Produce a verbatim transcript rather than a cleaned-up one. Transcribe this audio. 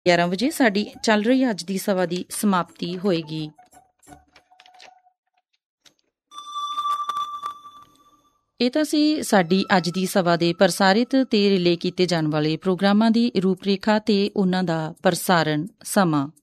ਗਿਆਰਾਂ ਵਜੇ ਸਾਡੀ ਚੱਲ ਰਹੀ ਅੱਜ ਦੀ ਸਭਾ ਦੀ ਸਮਾਪਤੀ ਹੋਏਗੀ। ਇਹ ਤਾਂ ਸੀ ਸਾਡੀ ਅੱਜ ਦੀ ਸਭਾ ਦੇ ਪ੍ਰਸਾਰਿਤ ਤੇ ਰਿਲੇ ਕੀਤੇ ਜਾਣ ਵਾਲੇ ਪ੍ਰੋਗਰਾਮਾਂ ਦੀ ਰੂਪਰੇਖਾ ਤੇ ਉਹਨਾਂ ਦਾ ਪ੍ਰਸਾਰਣ ਸਮਾਂ।